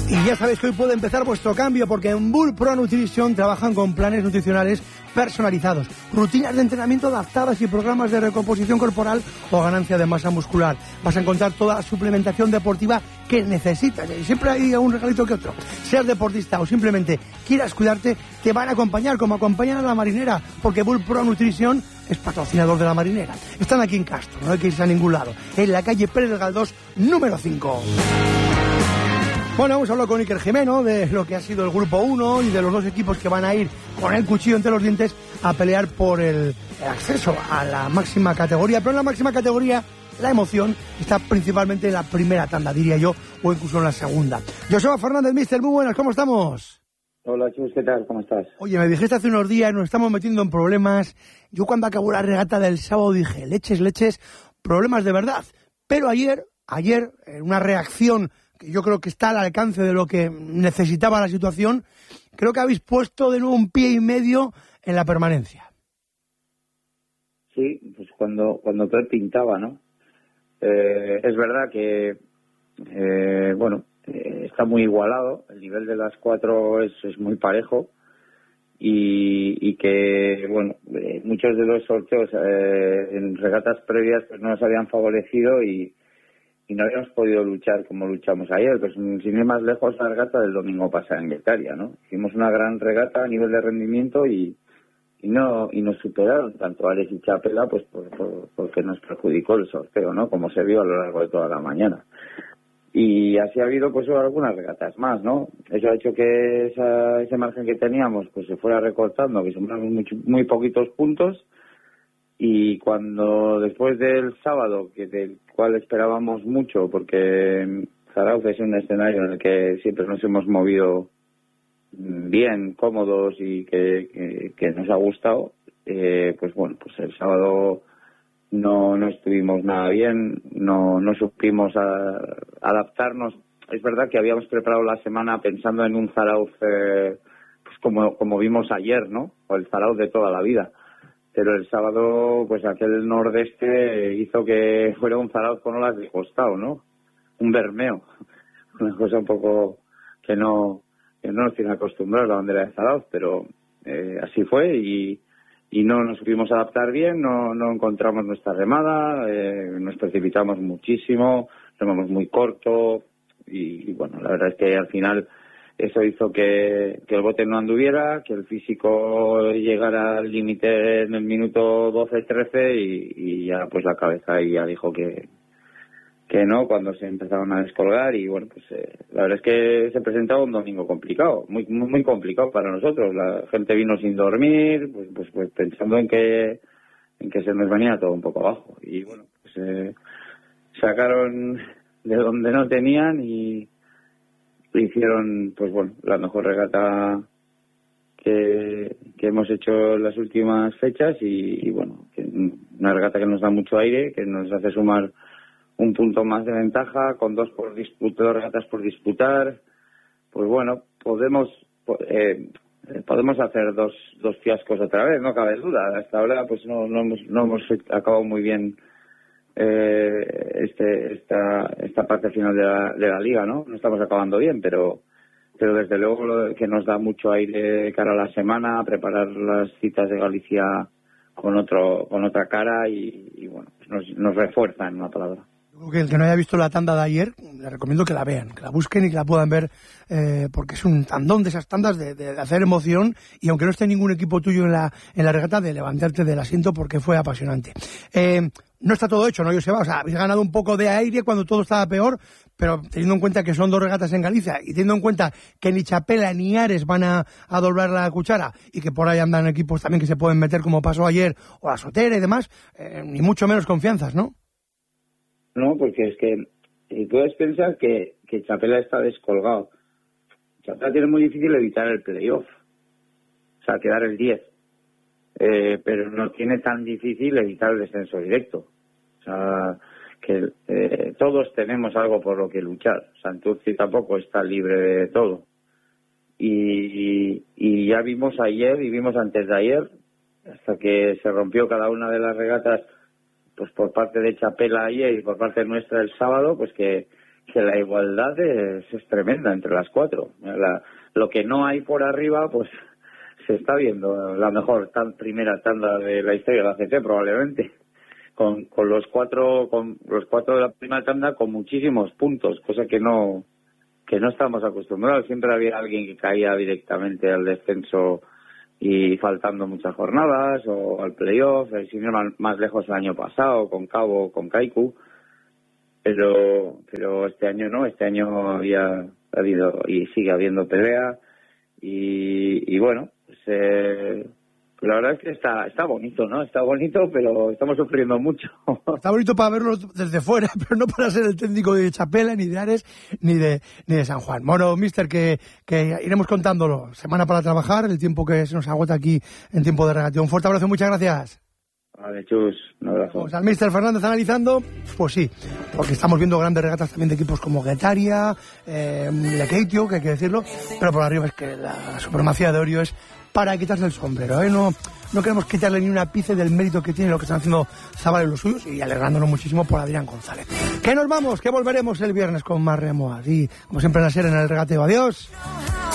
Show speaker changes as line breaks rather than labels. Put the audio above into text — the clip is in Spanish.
Y ya sabéis que hoy puede empezar vuestro cambio, porque en Bull Pro Nutrition trabajan con planes nutricionales personalizados, rutinas de entrenamiento adaptadas y programas de recomposición corporal o ganancia de masa muscular. Vas a encontrar toda la suplementación deportiva que necesitas, y siempre hay un regalito que otro. Seas deportista o simplemente quieras cuidarte, te van a acompañar como acompañan a la Marinera, porque Bull Pro Nutrition es patrocinador de la Marinera. Están aquí en Castro, no hay que irse a ningún lado, en la calle Pérez Galdós, número 5. Bueno, hemos hablado con Iker Jimeno de lo que ha sido el Grupo 1 y de los dos equipos que van a ir con el cuchillo entre los dientes a pelear por el acceso a la máxima categoría. Pero en la máxima categoría la emoción está principalmente en la primera tanda, diría yo, o incluso en la segunda. Joseba Fernández, mister, muy buenas, ¿cómo estamos?
Hola, Chus, ¿qué tal? ¿Cómo estás?
Oye, me dijiste hace unos días, nos estamos metiendo en problemas. Yo cuando acabó la regata del sábado dije, leches, problemas de verdad. Pero ayer, en una reacción que yo creo que está al alcance de lo que necesitaba la situación, creo que habéis puesto de nuevo un pie y medio en la permanencia.
Sí, pues cuando Pep pintaba, ¿no? Es verdad que, está muy igualado, el nivel de las cuatro es muy parejo y que, muchos de los sorteos en regatas previas pues no nos habían favorecido y no habíamos podido luchar como luchamos ayer. Pues sin ir más lejos, la regata del domingo pasado en Getaria, ¿no? Hicimos una gran regata a nivel de rendimiento y nos superaron tanto Alex y Chapela, pues porque nos perjudicó el sorteo, ¿no? Como se vio a lo largo de toda la mañana. Y así ha habido pues algunas regatas más, ¿no? Eso ha hecho que ese margen que teníamos pues se fuera recortando, que sumamos muy poquitos puntos. Y cuando después del sábado, del cual esperábamos mucho, porque Zarauz es un escenario en el que siempre nos hemos movido bien, cómodos y que nos ha gustado, pues el sábado no estuvimos nada bien, no supimos adaptarnos. Es verdad que habíamos preparado la semana pensando en un Zarauz pues como vimos ayer, ¿no? O el Zarauz de toda la vida. Pero el sábado, pues aquel nordeste hizo que fuera un Zarauz con olas de costado, ¿no? Un Bermeo. Una cosa un poco que no nos tiene acostumbrados la bandera de Zarauz, pero así fue y no nos supimos adaptar bien, no encontramos nuestra remada, nos precipitamos muchísimo, remamos muy corto y la verdad es que al final eso hizo que el bote no anduviera, que el físico llegara al límite en el minuto 12-13 y ya pues la cabeza ya dijo que no cuando se empezaron a descolgar y la verdad es que se presentaba un domingo complicado, muy complicado para nosotros. La gente vino sin dormir, pues pensando en que se nos venía todo un poco abajo y sacaron de donde no tenían y hicieron la mejor regata que hemos hecho en las últimas fechas y una regata que nos da mucho aire, que nos hace sumar un punto más de ventaja con dos regatas por disputar. Pues podemos hacer dos fiascos otra vez, no cabe duda. Hasta ahora pues no hemos acabado muy bien esta parte final de la liga, ¿no? No estamos acabando bien, pero desde luego lo que nos da mucho aire de cara a la semana, preparar las citas de Galicia con otra cara y nos refuerza, en una palabra.
Creo que el que no haya visto la tanda de ayer, le recomiendo que la vean, que la busquen y que la puedan ver, porque es un tandón de esas tandas de hacer emoción, y aunque no esté ningún equipo tuyo en la regata, de levantarte del asiento porque fue apasionante. No está todo hecho, ¿no, Joseba? O sea, habéis ganado un poco de aire cuando todo estaba peor, pero teniendo en cuenta que son dos regatas en Galicia y teniendo en cuenta que ni Chapela ni Ares van a doblar la cuchara y que por ahí andan equipos también que se pueden meter como pasó ayer, o la Sotera y demás, ni mucho menos confianzas, ¿no?
No, porque es que puedes pensar que Chapela está descolgado. Chapela tiene muy difícil evitar el playoff, o sea, quedar el 10. Pero no tiene tan difícil evitar el descenso directo. O sea, que todos tenemos algo por lo que luchar. Santurce tampoco está libre de todo. Y ya vimos ayer y vimos antes de ayer, hasta que se rompió cada una de las regatas, pues por parte de Chapela ayer y por parte nuestra el sábado, pues que que la igualdad es tremenda entre las 4. Lo que no hay por arriba, pues se está viendo la mejor primera tanda de la historia de la CT, probablemente. Con los cuatro de la primera tanda con muchísimos puntos, cosa que no estamos acostumbrados. Siempre había alguien que caía directamente al descenso y faltando muchas jornadas, o al playoff, sin ir más lejos el año pasado, con Cabo, con Kaiku, pero este año no, este año ha habido y sigue habiendo pelea, y bueno, pues la verdad es que está bonito, ¿no? Está bonito, pero estamos sufriendo mucho.
Está bonito para verlo desde fuera, pero no para ser el técnico de Chapela, ni de Ares, ni de San Juan. Bueno, mister, que iremos contándolo. Semana para trabajar, el tiempo que se nos agota aquí en tiempo de regate. Un fuerte abrazo y muchas gracias.
Vale, Chus, un abrazo.
Vamos al mister Fernández analizando, pues sí, porque estamos viendo grandes regatas también de equipos como Guetaria, Lekeitio, que hay que decirlo, pero por arriba es que la supremacía de Orio es para quitarse el sombrero, ¿eh? No queremos quitarle ni un ápice del mérito que tiene lo que están haciendo Zabal y los suyos, y alegrándonos muchísimo por Adrián González. Que nos vamos, que volveremos el viernes con más remoas, y como siempre en la serie, en el regateo. Adiós.